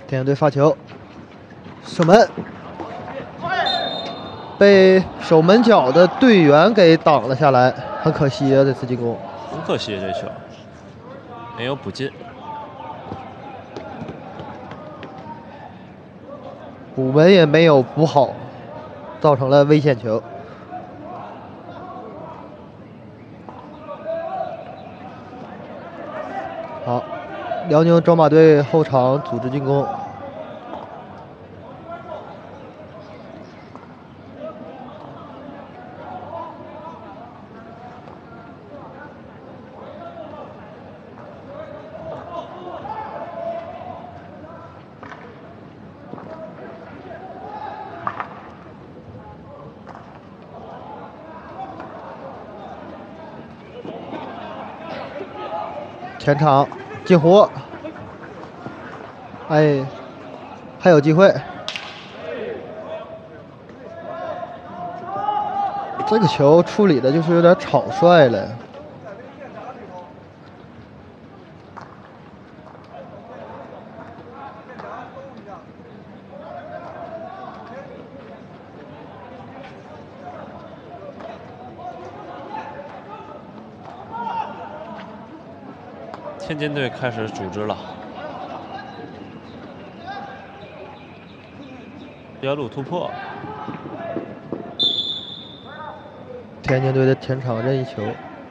天津队发球，射门，被守门角的队员给挡了下来，很可惜啊，这次进攻。 很可惜这球没有补进。 补门也没有补好，造成了危险球。好，辽宁卓玛队后场组织进攻。前场进弧，哎，还有机会。这个球处理的就是有点草率了。 天津队开始组织了，边路突破， 天津队的前场任意球。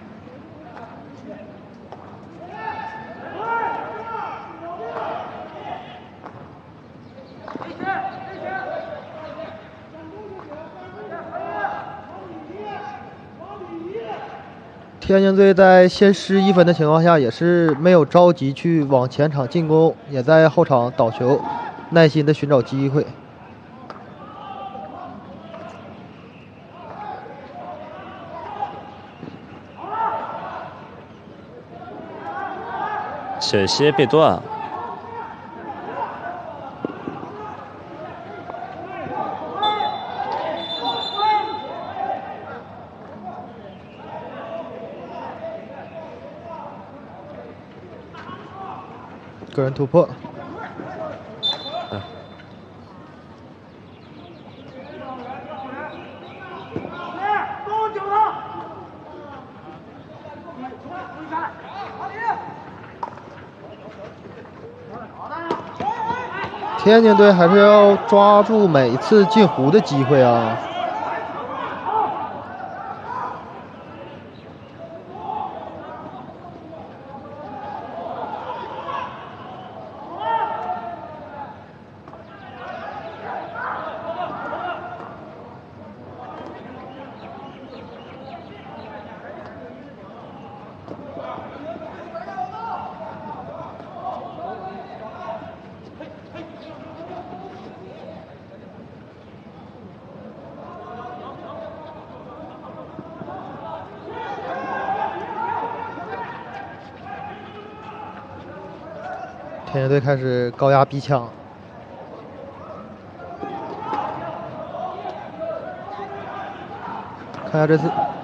天津队在先失1分的情况下，也是没有着急去往前场进攻，也在后场倒球，耐心的寻找机会。 险些被断。 个人突破。天津队还是要抓住每次进弧的机会啊！天津队开始高压逼抢，看一下这次